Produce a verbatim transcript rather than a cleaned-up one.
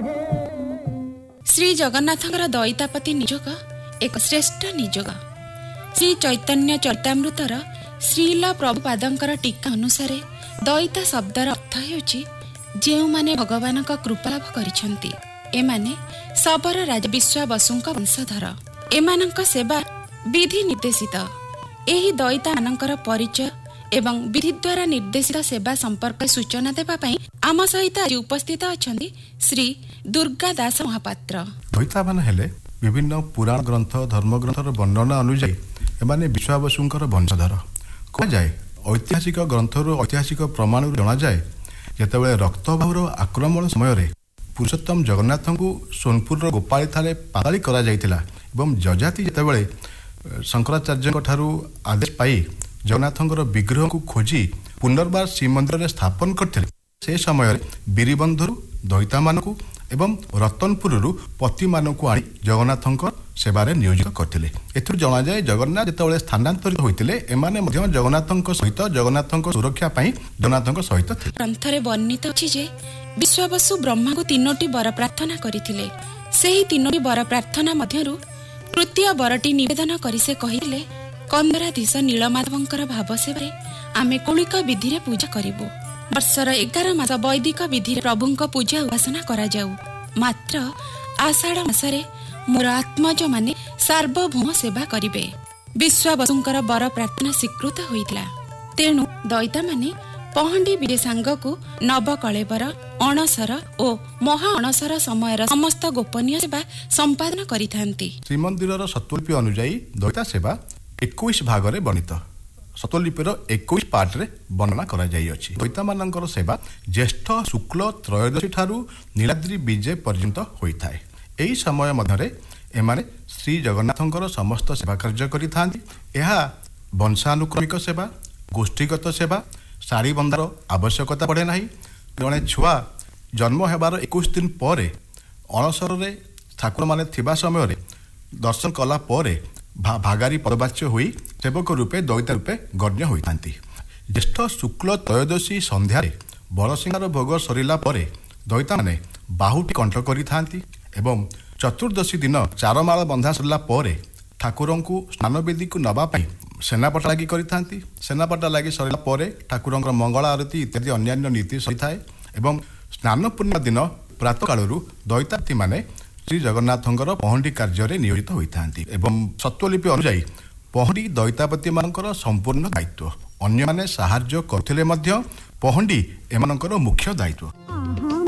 श्री जगन्नाथଙ୍କର ଦଇତାପତି ନିଯୋଗ ଏକ ଶ୍ରେଷ୍ଠ ନିଯୋଗ। ଶ୍ରୀ ଚୈତନ୍ୟ ଚରିତାମୃତର ଶ୍ରୀଲ ପ୍ରଭୁପାଦଙ୍କର ଟୀକା ଅନୁସାରେ ଦଇତା ଶବ୍ଦର ଅର୍ଥ ହେଉଛି ଯେଉଁମାନେ ଭଗବାନଙ୍କ କୃପା ଲାଭ କରିଛନ୍ତି। ଏମାନେ ଶବର ରାଜା ବିଶ୍ୱାବସୁଙ୍କ ବଂଶଧର। ଏମାନଙ୍କ ସେବା ବିଧି ନିର୍ଦ୍ଦେଶିତ। ଏହି ଦଇତାମାନଙ୍କର ପରିଚୟ ଏବଂ ବିଧି ଦ୍ୱାରା ନିର୍ଦ୍ଦେଶିତ ସେବା ସମ୍ପର୍କରେ ସୂଚନା ଦେବା ପାଇଁ ଆମ ସହିତ ଆଜି ଉପସ୍ଥିତ ଅଛନ୍ତି ଶ୍ରୀ ଦୁର୍ଗା ଦାସ ମହାପାତ୍ର। ଦଇତାମାନେ ହେଲେ ବିଭିନ୍ନ ପୁରାଣ ଗ୍ରନ୍ଥ ଧର୍ମଗ୍ରନ୍ଥର ବର୍ଣ୍ଣନା ଅନୁଯାୟୀ ଏମାନେ ବିଶ୍ୱାବସୁଙ୍କର ବଂଶଧର। କୁହାଯାଏ ଐତିହାସିକ ଗ୍ରନ୍ଥରୁ ଐତିହାସିକ ପ୍ରମାଣରୁ ଜଣାଯାଏ ଯେତେବେଳେ ରକ୍ତବାହୁର ଆକ୍ରମଣ ସମୟରେ ପୁରୁଷୋତ୍ତମ ଜଗନ୍ନାଥଙ୍କୁ ସୋନପୁରର ଗୋପାଳୀଠାରେ ପାତାଳି କରାଯାଇଥିଲା ଏବଂ ଯଜାତି ଯେତେବେଳେ ଶଙ୍କରାଚାର୍ଯ୍ୟଙ୍କ ଠାରୁ ଆଦେଶ ପାଇ ଜଗନ୍ନାଥଙ୍କର ବିଗ୍ରହକୁ ଖୋଜି ପୁନର୍ବାର ଶ୍ରୀମନ୍ଦିରରେ ସ୍ଥାପନ କରିଥିଲେ, ସେ ସମୟରେ ବିରିବନ୍ଧରୁ ଦଇତାମାନଙ୍କୁ ଏବଂ ରତନପୁରରୁ ପତିମାନଙ୍କୁ ଆଣି ଜଗନ୍ନାଥଙ୍କ ସେବାରେ ନିୟୋଜିତ କରିଥିଲେ। ଏଥିରୁ ଜଣାଯାଏ ଜଗନ୍ନାଥ ଯେତେବେଳେ ସ୍ଥାନାନ୍ତରିତ ହୋଇଥିଲେ ଏମାନେ ମଧ୍ୟ ଜଗନ୍ନାଥଙ୍କ ସହିତ ଜଗନ୍ନାଥଙ୍କ ସୁରକ୍ଷା ପାଇଁ ଜଗନ୍ନାଥଙ୍କ ସହିତ ଥିଲେ। ଗ୍ରନ୍ଥରେ ବର୍ଣ୍ଣିତ ଅଛି ଯେ ବିଶ୍ୱାବସୁ ବ୍ରହ୍ମାଙ୍କୁ ତିନୋଟି ବର ପ୍ରାର୍ଥନା କରିଥିଲେ। ସେହି ତିନୋଟି ବର ପ୍ରାର୍ଥନା ମଧ୍ୟରୁ ତୃତୀୟ ବରଟି ନିବେଦନ କରି ସେ କହିଥିଲେ, କନ୍ଦରାଧୀଶ ନୀଳମାଧବଙ୍କର ଭାବ ସେବାରେ ଆମେ କୌଳିକ ବିଧିରେ ପୂଜା କରିବୁ। ବର୍ଷର ଏଗାର ମାସ ବୈଦିକ ବିଧିରେ ପ୍ରଭୁଙ୍କ ପୂଜା ଉପାସନା କରାଯାଉ। ମାତ୍ର ଆଷାଢ଼ ମାସରେ ମୋର ଆତ୍ମଜମାନେ ସାର୍ବଭୌମ ସେବା କରିବେ। ବିଶ୍ୱାବସୁଙ୍କର ବର ପ୍ରାର୍ଥନା ସ୍ୱୀକୃତ ହୋଇଥିଲା। ତେଣୁ ଦଇତାମାନେ ପହଣ୍ଡି ବିଜେ ସାଙ୍ଗକୁ ନବକଳେବର, ଅଣସର ଓ ମହା ଅଣସର ସମୟର ସମସ୍ତ ଗୋପନୀୟ ସେବା ସମ୍ପାଦନ କରିଥାନ୍ତି। ଶ୍ରୀମନ୍ଦିରର ସ୍ୱତ୍ତ୍ୱଲିପି ଅନୁଯାୟୀ ଦଇତା ସେବା ଏକୋଇଶ ଭାଗରେ ବର୍ଣ୍ଣିତ। ସ୍ୱତ୍ତ୍ୱଲିପିର ଏକୋଇଶ ପାର୍ଟରେ ବର୍ଣ୍ଣନା କରାଯାଇଅଛି। ଦଇତାମାନଙ୍କର ସେବା ଜ୍ୟେଷ୍ଠ ଶୁକ୍ଳ ତ୍ରୟୋଦଶୀ ଠାରୁ ନୀଳାଦ୍ରି ବିଜେ ପର୍ଯ୍ୟନ୍ତ ହୋଇଥାଏ। ଏହି ସମୟ ମଧ୍ୟରେ ଏମାନେ ଶ୍ରୀ ଜଗନ୍ନାଥଙ୍କର ସମସ୍ତ ସେବା କାର୍ଯ୍ୟ କରିଥାନ୍ତି। ଏହା ବଂଶାନୁକ୍ରମିକ ସେବା, ଗୋଷ୍ଠୀଗତ ସେବା, ଶାଢ଼ୀ ବନ୍ଧାର ଆବଶ୍ୟକତା ପଡ଼େ ନାହିଁ। ଜଣେ ଛୁଆ ଜନ୍ମ ହେବାର ଏକୋଇଶ ଦିନ ପରେ ଅଣସରରେ ଠାକୁରମାନେ ଥିବା ସମୟରେ ଦର୍ଶନ କଲା ପରେ ଭାଗାରୀ ପଦବାଚ୍ୟ ହୋଇ ସେବକ ରୂପେ ଦଇତା ରୂପେ ଗଣ୍ୟ ହୋଇଥାନ୍ତି। ଜ୍ୟେଷ୍ଠ ଶୁକ୍ଳ ତ୍ରୟୋଦଶୀ ସନ୍ଧ୍ୟାରେ ବଳସିଂହାର ଭୋଗ ସରିଲା ପରେ ଦଇତାମାନେ ବାହୁଟି କଣ୍ଠ କରିଥାନ୍ତି ଏବଂ ଚତୁର୍ଦ୍ଦଶୀ ଦିନ ଚାରମାଳ ବନ୍ଧା ସରିଲା ପରେ ଠାକୁରଙ୍କୁ ସ୍ନାନବେଦୀକୁ ନେବା ପାଇଁ ସେନାପଟା ଲାଗି କରିଥାନ୍ତି। ସେନାପଟା ଲାଗି ସରିଲା ପରେ ଠାକୁରଙ୍କର ମଙ୍ଗଳ ଆରତୀ ଇତ୍ୟାଦି ଅନ୍ୟାନ୍ୟ ନୀତି ସରିଥାଏ ଏବଂ ସ୍ନାନ ପୂର୍ଣ୍ଣିମା ଦିନ ପ୍ରାତଃକାଳରୁ ଦଇତାର୍ଥୀମାନେ ଶ୍ରୀ ଜଗନ୍ନାଥଙ୍କର ପହଣ୍ଡି କାର୍ଯ୍ୟରେ ନିୟୋଜିତ ହୋଇଥାନ୍ତି ଏବଂ ସ୍ୱତ୍ତ୍ୱଲିପି ଅନୁଯାୟୀ ପହଣ୍ଡି ଦଇତାପତିମାନଙ୍କର ସମ୍ପୂର୍ଣ୍ଣ ଦାୟିତ୍ୱ। ଅନ୍ୟମାନେ ସାହାଯ୍ୟ କରୁଥିଲେ ମଧ୍ୟ ପହଣ୍ଡି ଏମାନଙ୍କର ମୁଖ୍ୟ ଦାୟିତ୍ୱ।